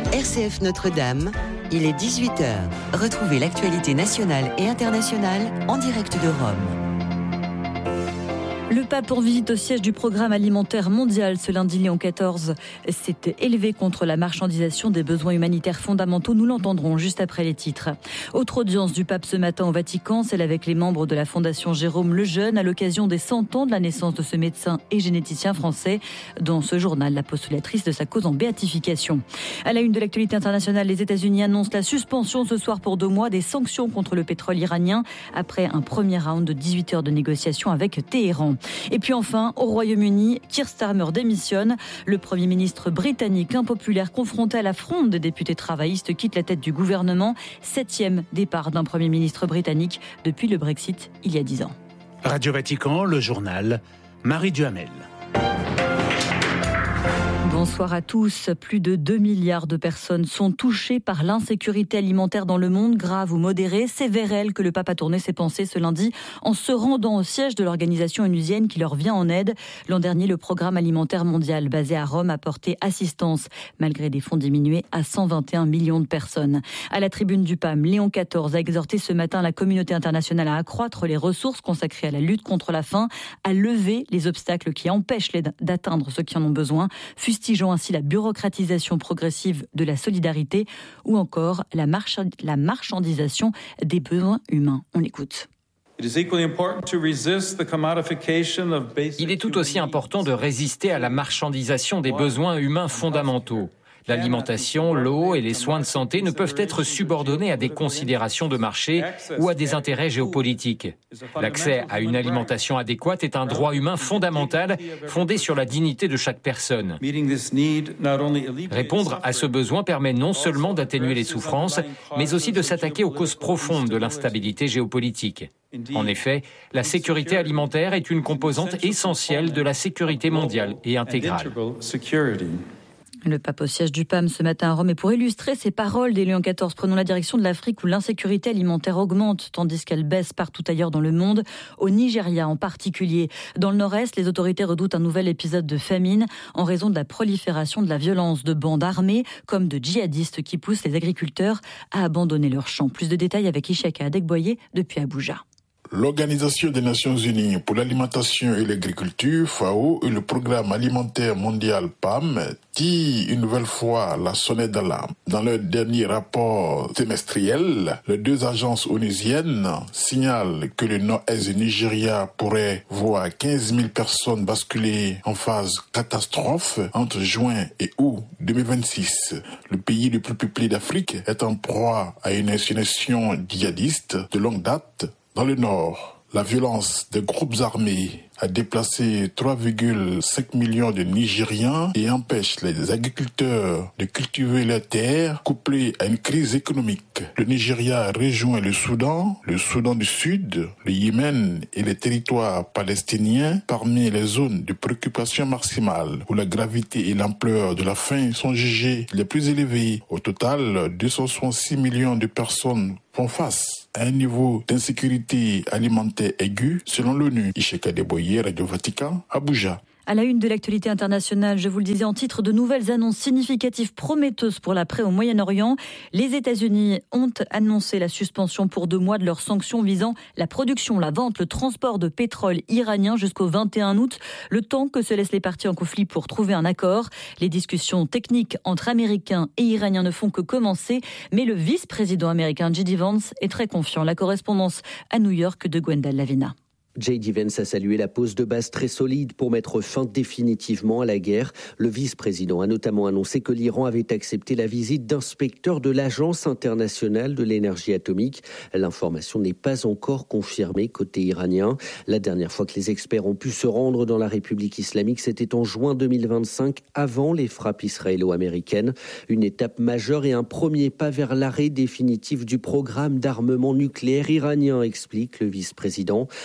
RCF Notre-Dame, il est 18h. Retrouvez l'actualité nationale et internationale en direct de Rome. Le pape en visite au siège du Programme alimentaire mondial ce lundi, Léon XIV s'est élevé contre la marchandisation des besoins humanitaires fondamentaux. Nous l'entendrons juste après les titres. Autre audience du pape ce matin au Vatican, celle avec les membres de la Fondation Jérôme Lejeune à l'occasion des 100 ans de la naissance de ce médecin et généticien français. Dans ce journal, la postulatrice de sa cause en béatification. À la une de l'actualité internationale, les États-Unis annoncent la suspension ce soir pour 2 mois des sanctions contre le pétrole iranien après un premier round de 18 heures de négociations avec Téhéran. Et puis enfin, au Royaume-Uni, Keir Starmer démissionne. Le Premier ministre britannique impopulaire confronté à la fronde des députés travaillistes quitte la tête du gouvernement. 7e départ d'un Premier ministre britannique depuis le Brexit il y a 10 ans. Radio Vatican, le journal, Marie Duhamel. Bonsoir à tous. Plus de 2 milliards de personnes sont touchées par l'insécurité alimentaire dans le monde, grave ou modérée. C'est vers elle que le pape a tourné ses pensées ce lundi en se rendant au siège de l'organisation onusienne qui leur vient en aide. L'an dernier, le Programme alimentaire mondial basé à Rome a porté assistance, malgré des fonds diminués, à 121 millions de personnes. À la tribune du PAM, Léon XIV a exhorté ce matin la communauté internationale à accroître les ressources consacrées à la lutte contre la faim, à lever les obstacles qui empêchent d'atteindre ceux qui en ont besoin, fustigeant ainsi la bureaucratisation progressive de la solidarité ou encore la marchandisation des besoins humains. On l'écoute. Il est tout aussi important de résister à la marchandisation des besoins humains fondamentaux. L'alimentation, l'eau et les soins de santé ne peuvent être subordonnés à des considérations de marché ou à des intérêts géopolitiques. L'accès à une alimentation adéquate est un droit humain fondamental fondé sur la dignité de chaque personne. Répondre à ce besoin permet non seulement d'atténuer les souffrances, mais aussi de s'attaquer aux causes profondes de l'instabilité géopolitique. En effet, la sécurité alimentaire est une composante essentielle de la sécurité mondiale et intégrale. Le pape au siège du PAM ce matin à Rome. Et pour illustrer ces paroles des Léon XIV, prenons la direction de l'Afrique où l'insécurité alimentaire augmente tandis qu'elle baisse partout ailleurs dans le monde, au Nigeria en particulier. Dans le nord-est, les autorités redoutent un nouvel épisode de famine en raison de la prolifération de la violence de bandes armées comme de djihadistes qui poussent les agriculteurs à abandonner leurs champs. Plus de détails avec Ishaka Adegboye depuis Abuja. L'Organisation des Nations Unies pour l'alimentation et l'agriculture, FAO, et le Programme alimentaire mondial PAM tirent une nouvelle fois la sonnette d'alarme. Dans leur dernier rapport trimestriel, les 2 agences onusiennes signalent que le nord-est du Nigeria pourrait voir 15 000 personnes basculer en phase catastrophe entre juin et août 2026. Le pays le plus peuplé d'Afrique est en proie à une insurrection djihadiste de longue date. Dans le nord, la violence des groupes armés a déplacé 3,5 millions de Nigérians et empêche les agriculteurs de cultiver leurs terres, couplée à une crise économique. Le Nigeria rejoint le Soudan du Sud, le Yémen et les territoires palestiniens parmi les zones de préoccupation maximale où la gravité et l'ampleur de la faim sont jugées les plus élevées. Au total, 266 millions de personnes font face à un niveau d'insécurité alimentaire aigu selon l'ONU. Ishaka Adegboye, Radio Vatican, Abuja. À la une de l'actualité internationale, je vous le disais en titre, de nouvelles annonces significatives prometteuses pour l'après au Moyen-Orient. Les États-Unis ont annoncé la suspension pour 2 mois de leurs sanctions visant la production, la vente, le transport de pétrole iranien jusqu'au 21 août, le temps que se laissent les parties en conflit pour trouver un accord. Les discussions techniques entre Américains et Iraniens ne font que commencer, mais le vice-président américain J.D. Vance est très confiant. La correspondance à New York de Gwendal Lavina. J.D. Vance a salué la pose de base très solide pour mettre fin définitivement à la guerre. Le vice-président a notamment annoncé que l'Iran avait accepté la visite d'inspecteurs de l'Agence internationale de l'énergie atomique. L'information n'est pas encore confirmée côté iranien. La dernière fois que les experts ont pu se rendre dans la République islamique, c'était en juin 2025, avant les frappes israélo-américaines. Une étape majeure et un premier pas vers l'arrêt définitif du programme d'armement nucléaire iranien, explique le vice-président. Ce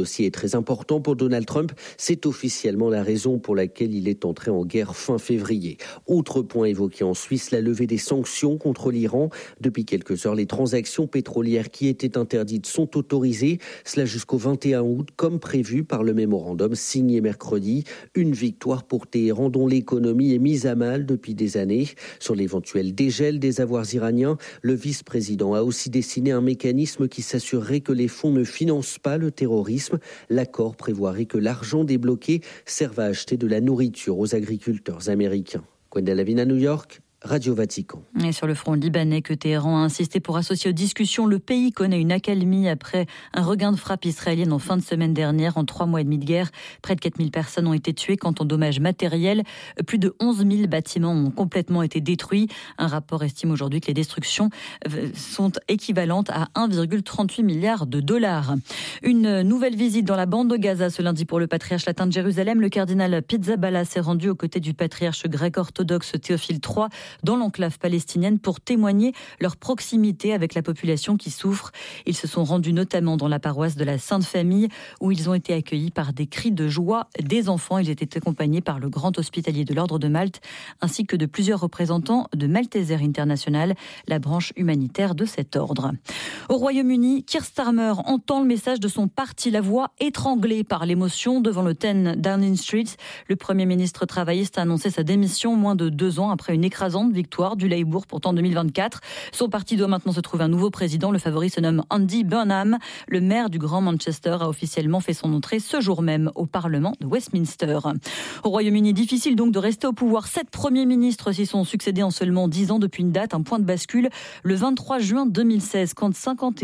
dossier est très important pour Donald Trump. C'est officiellement la raison pour laquelle il est entré en guerre fin février. Autre point évoqué en Suisse, la levée des sanctions contre l'Iran. Depuis quelques heures, les transactions pétrolières qui étaient interdites sont autorisées. Cela jusqu'au 21 août, comme prévu par le mémorandum signé mercredi. Une victoire pour Téhéran dont l'économie est mise à mal depuis des années. Sur l'éventuel dégel des avoirs iraniens, le vice-président a aussi dessiné un mécanisme qui s'assurerait que les fonds ne financent pas le terrorisme. L'accord prévoirait que l'argent débloqué serve à acheter de la nourriture aux agriculteurs américains. Gwendal Lavina, New York, Radio Vatican. Et sur le front libanais que Téhéran a insisté pour associer aux discussions, le pays connaît une accalmie après un regain de frappe israélienne en fin de semaine dernière. En 3 mois et demi de guerre, près de 4000 personnes ont été tuées. Quant aux dommages matériels, plus de 11 000 bâtiments ont complètement été détruits. Un rapport estime aujourd'hui que les destructions sont équivalentes à 1,38 milliard de dollars. Une nouvelle visite dans la bande de Gaza ce lundi pour le patriarche latin de Jérusalem. Le cardinal Pizzaballa s'est rendu aux côtés du patriarche grec orthodoxe Théophile III dans l'enclave palestinienne pour témoigner leur proximité avec la population qui souffre. Ils se sont rendus notamment dans la paroisse de la Sainte Famille où ils ont été accueillis par des cris de joie des enfants. Ils étaient accompagnés par le grand hospitalier de l'Ordre de Malte ainsi que de plusieurs représentants de Malteser International, la branche humanitaire de cet ordre. Au Royaume-Uni, Keir Starmer entend le message de son parti, la voix étranglée par l'émotion devant le 10 Downing Street. Le Premier ministre travailliste a annoncé sa démission moins de 2 ans après une écrasante victoire du Labour pourtant 2024. Son parti doit maintenant se trouver un nouveau président. Le favori se nomme Andy Burnham. Le maire du Grand Manchester a officiellement fait son entrée ce jour même au Parlement de Westminster. Au Royaume-Uni, difficile donc de rester au pouvoir. 7 premiers ministres s'y sont succédés en seulement 10 ans depuis une date, un point de bascule le 23 juin 2016 quand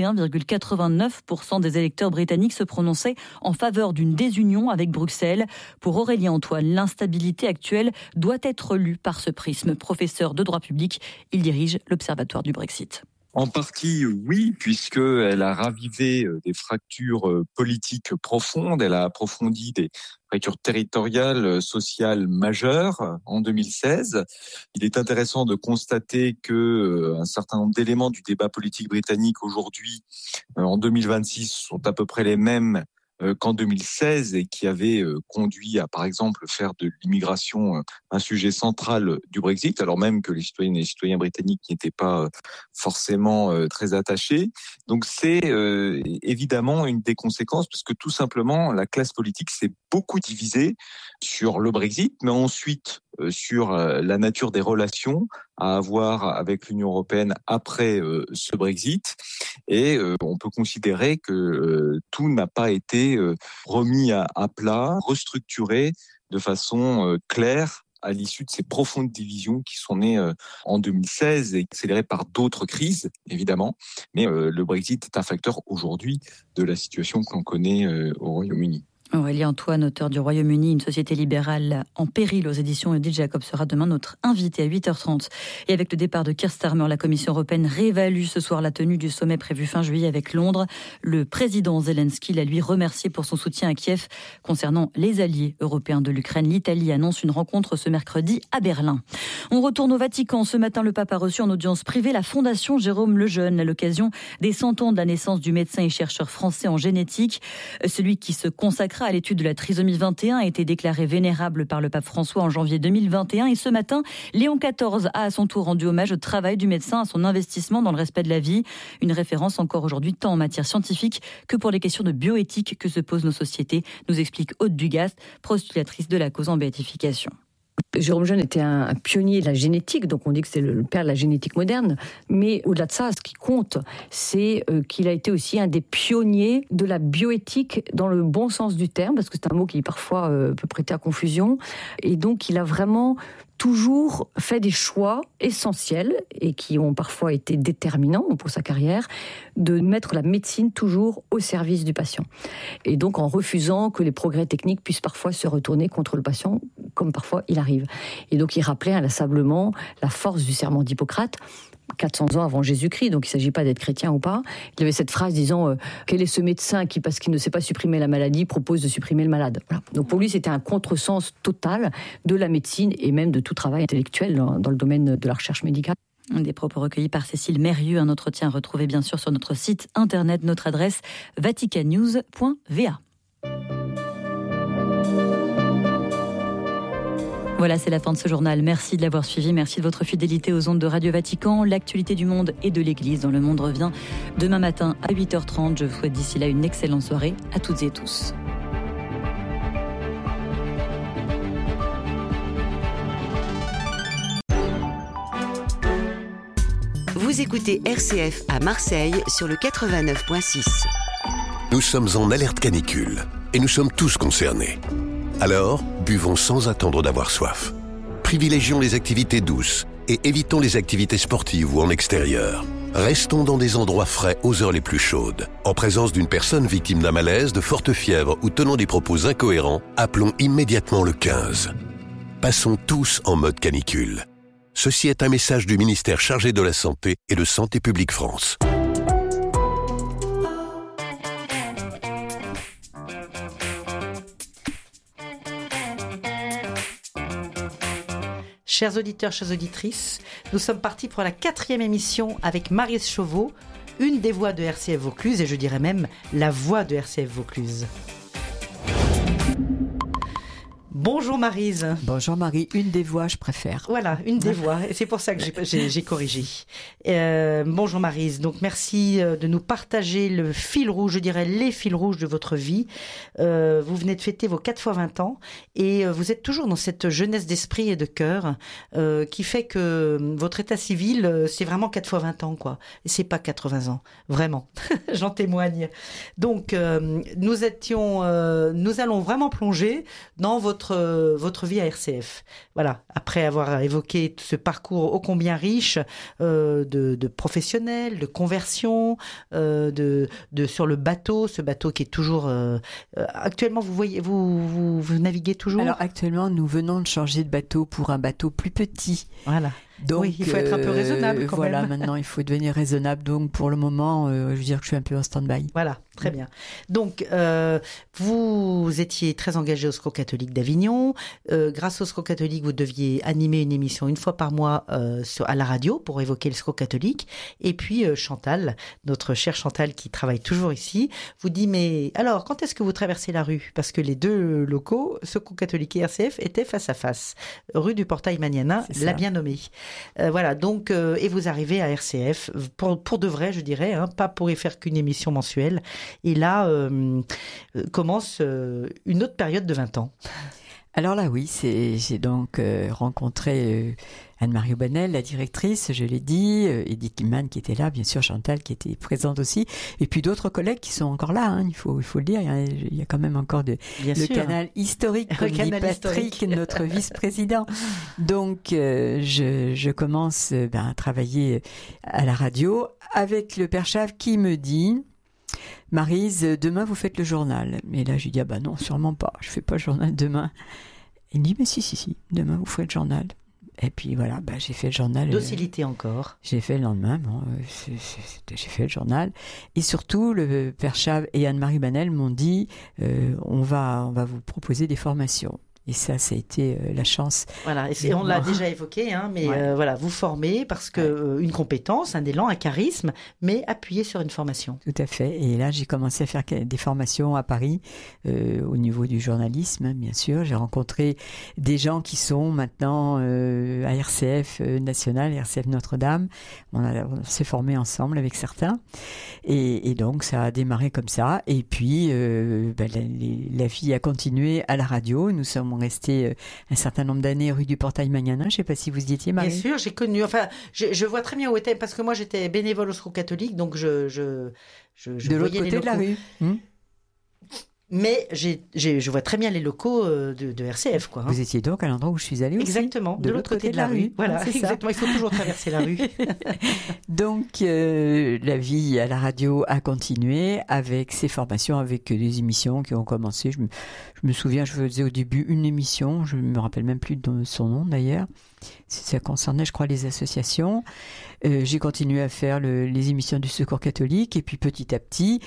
51,89% des électeurs britanniques se prononçaient en faveur d'une désunion avec Bruxelles. Pour Aurélien Antoine, l'instabilité actuelle doit être lue par ce prisme. Professeur de droit public, il dirige l'Observatoire du Brexit. En partie, oui, puisqu'elle a ravivé des fractures politiques profondes, elle a approfondi des fractures territoriales, sociales majeures en 2016. Il est intéressant de constater que un certain nombre d'éléments du débat politique britannique aujourd'hui, en 2026, sont à peu près les mêmes qu'en 2016 et qui avait conduit à, par exemple, faire de l'immigration un sujet central du Brexit, alors même que les citoyennes et les citoyens britanniques n'y étaient pas forcément très attachés. Donc c'est évidemment une des conséquences, parce que tout simplement, la classe politique s'est beaucoup divisée sur le Brexit, mais ensuite sur la nature des relations à avoir avec l'Union européenne après ce Brexit. Et on peut considérer que tout n'a pas été remis à plat, restructuré de façon claire à l'issue de ces profondes divisions qui sont nées en 2016 et accélérées par d'autres crises, évidemment. Mais le Brexit est un facteur aujourd'hui de la situation que l'on connaît au Royaume-Uni. Aurélien Antoine, auteur du Royaume-Uni, une société libérale en péril aux éditions Odile Jacob, sera demain notre invité à 8h30. Et avec le départ de Keir Starmer, la Commission européenne réévalue ce soir la tenue du sommet prévu fin juillet avec Londres. Le président Zelensky l'a lui remercié pour son soutien à Kiev. Concernant les alliés européens de l'Ukraine, l'Italie annonce une rencontre ce mercredi à Berlin. On retourne au Vatican. Ce matin, le pape a reçu en audience privée la Fondation Jérôme Lejeune à l'occasion des 100 ans de la naissance du médecin et chercheur français en génétique. Celui qui se consacre à l'étude de la trisomie 21 a été déclaré vénérable par le pape François en janvier 2021 et ce matin, Léon XIV a à son tour rendu hommage au travail du médecin, à son investissement dans le respect de la vie. Une référence encore aujourd'hui tant en matière scientifique que pour les questions de bioéthique que se posent nos sociétés, nous explique Aude Dugast, postulatrice de la cause en béatification. Jérôme Lejeune était un pionnier de la génétique, donc on dit que c'est le père de la génétique moderne. Mais au-delà de ça, ce qui compte, c'est qu'il a été aussi un des pionniers de la bioéthique dans le bon sens du terme, parce que c'est un mot qui parfois peut prêter à confusion. Et donc il a vraiment toujours fait des choix essentiels et qui ont parfois été déterminants pour sa carrière, de mettre la médecine toujours au service du patient. Et donc en refusant que les progrès techniques puissent parfois se retourner contre le patient, comme parfois il arrive. Et donc il rappelait inlassablement la force du serment d'Hippocrate, 400 ans avant Jésus-Christ, donc il ne s'agit pas d'être chrétien ou pas. Il avait cette phrase disant quel est ce médecin qui, parce qu'il ne sait pas supprimer la maladie, propose de supprimer le malade. Voilà. Donc pour lui, c'était un contresens total de la médecine et même de tout travail intellectuel dans le domaine de la recherche médicale. Des propos recueillis par Cécile Mérieux, un entretien retrouvé bien sûr sur notre site internet, notre adresse vaticannews.va. Voilà, c'est la fin de ce journal. Merci de l'avoir suivi. Merci de votre fidélité aux ondes de Radio Vatican. L'actualité du monde et de l'Église dans le monde revient demain matin à 8h30. Je vous souhaite d'ici là une excellente soirée à toutes et tous. Vous écoutez RCF à Marseille sur le 89.6. Nous sommes en alerte canicule et nous sommes tous concernés. Alors, buvons sans attendre d'avoir soif. Privilégions les activités douces et évitons les activités sportives ou en extérieur. Restons dans des endroits frais aux heures les plus chaudes. En présence d'une personne victime d'un malaise, de forte fièvre ou tenant des propos incohérents, appelons immédiatement le 15. Passons tous en mode canicule. Ceci est un message du ministère chargé de la Santé et de Santé publique France. Chers auditeurs, chères auditrices, nous sommes partis pour la 4e émission avec Maryse Chauveau, une des voix de RCF Vaucluse, et je dirais même la voix de RCF Vaucluse. Bonjour Maryse. Bonjour Marie, une des voix je préfère. Voilà, une des voix, et c'est pour ça que j'ai corrigé. Bonjour Maryse, donc merci de nous partager le fil rouge, je dirais les fils rouges de votre vie. Vous venez de fêter vos 4 fois 20 ans et vous êtes toujours dans cette jeunesse d'esprit et de cœur qui fait que votre état civil, c'est vraiment 4 fois 20 ans, quoi. Et c'est pas 80 ans, vraiment, j'en témoigne. Donc nous allons vraiment plonger dans votre vie à RCF. Voilà, après avoir évoqué ce parcours ô combien riche de professionnels, de conversion, sur le bateau, ce bateau qui est toujours... actuellement, vous naviguez toujours ? Alors actuellement, nous venons de changer de bateau pour un bateau plus petit. Voilà. Donc, oui, il faut être un peu raisonnable quand voilà, même. maintenant il faut devenir raisonnable. Donc pour le moment, je veux dire que je suis un peu en stand-by. Voilà, très bien. Donc vous étiez très engagé au Secours catholique d'Avignon. Grâce au Secours catholique, vous deviez animer une émission une fois par mois à la radio pour évoquer le Secours catholique. Et puis Chantal, notre chère Chantal qui travaille toujours ici, vous dit mais alors quand est-ce que vous traversez la rue ? Parce que les deux locaux, Secours catholique et RCF, étaient face à face. Rue du Portail Magnana, l'a bien nommé. Voilà, donc, et vous arrivez à RCF, pour de vrai, je dirais, hein, pas pour y faire qu'une émission mensuelle. Et là, commence une autre période de 20 ans. Alors là, oui, j'ai donc rencontré Anne-Marie Aubanel, la directrice, je l'ai dit, Edith Liman qui était là, bien sûr, Chantal qui était présente aussi, et puis d'autres collègues qui sont encore là, hein, il faut le dire, il y a quand même encore le canal historique, comme dit Patrick, notre vice-président. Donc, je commence à travailler à la radio avec le Père Chave qui me dit... Maryse, demain vous faites le journal. Et là, je lui dis, non, sûrement pas, je fais pas le journal demain. Il me dit, mais si, demain vous ferez le journal. Et puis voilà, j'ai fait le journal. Docilité encore. J'ai fait le lendemain, j'ai fait le journal. Et surtout, le Père Chave et Anne-Marie Banel m'ont dit, on va vous proposer des formations. Et ça a été la chance. Voilà, et on l'a déjà évoqué, hein, mais voilà, vous formez parce que une compétence, un élan, un charisme, mais appuyé sur une formation. Tout à fait. Et là, j'ai commencé à faire des formations à Paris au niveau du journalisme, bien sûr. J'ai rencontré des gens qui sont maintenant à RCF National, RCF Notre-Dame. On s'est formés ensemble avec certains. Et donc, ça a démarré comme ça. Et puis, la vie a continué à la radio. Nous sommes restés un certain nombre d'années rue du Portail Magnana. Je ne sais pas si vous y étiez, Marie. Bien sûr, j'ai connu. Enfin, je vois très bien où était, parce que moi j'étais bénévole au Secours catholique, donc je de l'autre côté de la rue. Mais je vois très bien les locaux de RCF, quoi. Vous étiez donc à l'endroit où je suis allée aussi. Exactement, de l'autre côté de la rue. Voilà, exactement. Il faut toujours traverser la rue. Donc, la vie à la radio a continué avec ces formations, avec des émissions qui ont commencé. Je me souviens, je faisais au début une émission, je ne me rappelle même plus de son nom d'ailleurs. Ça concernait, je crois, les associations. J'ai continué à faire les émissions du Secours catholique et puis petit à petit,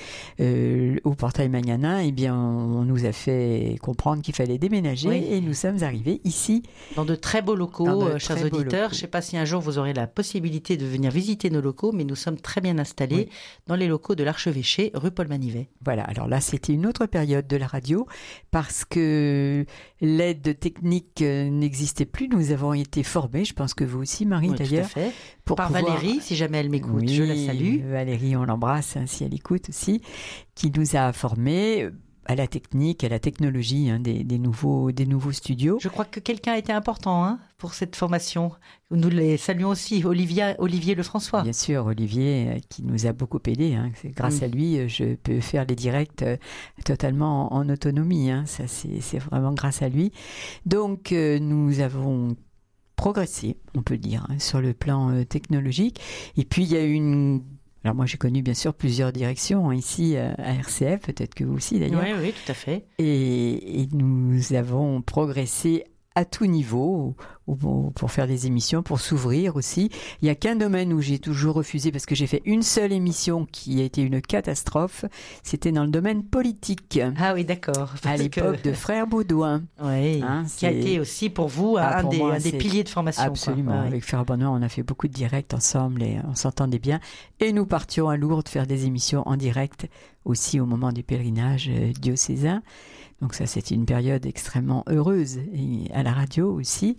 au portail Magnana, eh bien, on nous a fait comprendre qu'il fallait déménager et nous sommes arrivés ici. Dans de très beaux locaux, chers auditeurs. Je ne sais pas si un jour vous aurez la possibilité de venir visiter nos locaux, mais nous sommes très bien installés dans les locaux de l'archevêché, rue Paul Manivet. Voilà, alors là, c'était une autre période de la radio parce que l'aide technique n'existait plus. Nous avons été formés, je pense que vous aussi, Marie, d'ailleurs. Tout à fait. Par Valérie, si jamais elle m'écoute, je la salue. Valérie, on l'embrasse, si elle écoute aussi, qui nous a formés à la technique, à la technologie des nouveaux studios. Je crois que quelqu'un a été important pour cette formation. Nous les saluons aussi, Olivier Lefrançois. Bien sûr, Olivier qui nous a beaucoup aidés. C'est grâce à lui, je peux faire les directs totalement en autonomie. Ça, c'est vraiment grâce à lui. Donc, nous avons progressé, on peut dire, sur le plan technologique. Et puis, il y a eu Alors moi j'ai connu bien sûr plusieurs directions ici à RCF, peut-être que vous aussi d'ailleurs. Oui, tout à fait. Et nous avons progressé à tout niveau pour faire des émissions, pour s'ouvrir aussi. Il n'y a qu'un domaine où j'ai toujours refusé parce que j'ai fait une seule émission qui a été une catastrophe. C'était dans le domaine politique. Ah oui, d'accord. À l'époque de Frère Baudouin. Oui, qui a été aussi pour vous un des piliers de formation. Absolument. Quoi. Avec Frère Baudouin, on a fait beaucoup de directs ensemble et on s'entendait bien. Et nous partions à Lourdes faire des émissions en direct aussi au moment du pèlerinage diocésain. Donc ça, c'était une période extrêmement heureuse, et à la radio aussi.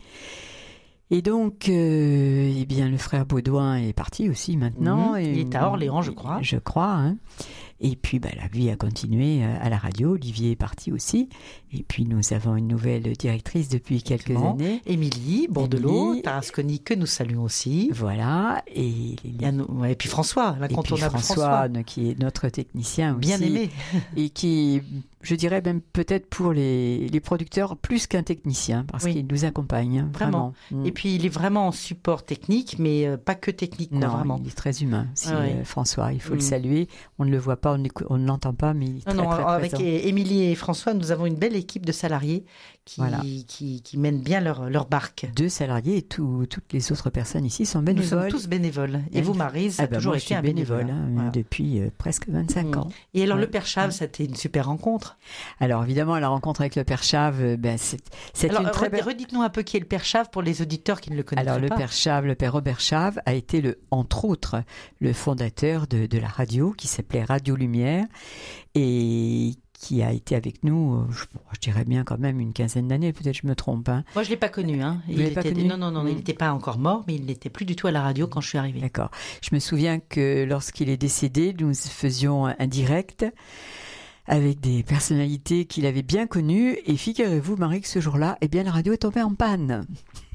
Et donc, eh bien, le frère Baudouin est parti aussi maintenant. Il est à Orléans, je crois. Je crois. Et puis, la vie a continué à la radio. Olivier est parti aussi. Et puis, nous avons une nouvelle directrice depuis quelques années. Émilie Bordelot, Tarasconi, que nous saluons aussi. Voilà. Et puis François, l'incontournable François. Qui est notre technicien aussi. Bien aimé. Et qui, je dirais même peut-être pour les producteurs, plus qu'un technicien, parce qu'il nous accompagne. Vraiment. Et puis, il est vraiment en support technique, mais pas que technique. Non, vraiment. Il est très humain. François, il faut le saluer. On ne le voit pas, on ne l'entend pas, mais il est très présent. Avec Émilie et François, nous avons une belle équipe de salariés qui mènent bien leur barque. 2 salariés et toutes les autres personnes ici sont bénévoles. Nous sommes tous bénévoles. Et vous, Maryse, ça a toujours été un bénévole. Depuis presque 25 ans. Et alors, le Père Chave, c'était une super rencontre. Alors, évidemment, la rencontre avec le Père Chave, c'est une très belle... Redites-nous un peu qui est le Père Chave pour les auditeurs qui ne le connaissent pas. Alors, le Père Chave, le Père Robert Chave, a été, entre autres, le fondateur de la radio qui s'appelait Radio Lumière et qui a été avec nous, je dirais bien quand même une quinzaine d'années, peut-être je me trompe. Moi, je ne l'ai pas connu. Non, il n'était pas encore mort, mais il n'était plus du tout à la radio quand je suis arrivée. D'accord. Je me souviens que lorsqu'il est décédé, nous faisions un direct avec des personnalités qu'il avait bien connues. Et figurez-vous, Marie, que ce jour-là, la radio est tombée en panne.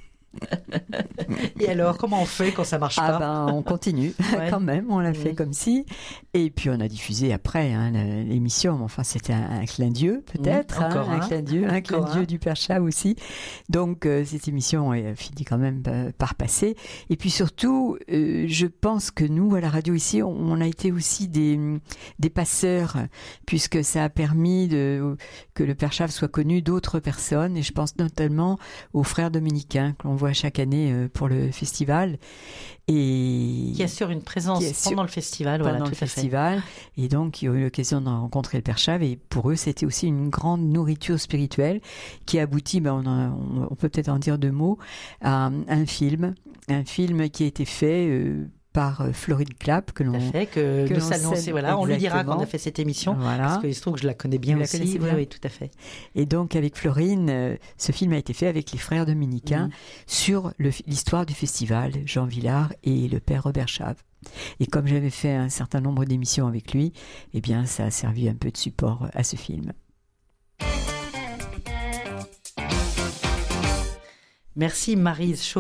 Et alors, comment on fait quand ça marche pas? On continue quand même, on l'a fait comme si. Et puis on a diffusé après l'émission. Enfin, c'était un clin d'yeux peut-être, un clin d'yeux du Père Chave aussi. Donc cette émission finit quand même par passer. Et puis surtout, je pense que nous à la radio ici, on a été aussi des passeurs, puisque ça a permis que le Père Chave soit connu d'autres personnes. Et je pense notamment aux frères dominicains que l'on voit chaque année pour le festival et qui assure une présence pendant le festival. Et donc ils ont eu l'occasion de rencontrer le Père Chave et pour eux c'était aussi une grande nourriture spirituelle qui aboutit, on peut peut-être en dire 2 mots, à un film qui a été fait par Florine Clapp que nous saluons aussi. On lui dira quand on a fait cette émission parce qu'il se trouve que je la connais bien aussi. Oui, tout à fait. Et donc avec Florine, ce film a été fait avec les frères dominicains sur l'histoire du festival, Jean Villard et le Père Robert Chave. Et comme j'avais fait un certain nombre d'émissions avec lui, ça a servi un peu de support à ce film. Merci Maryse Chaud.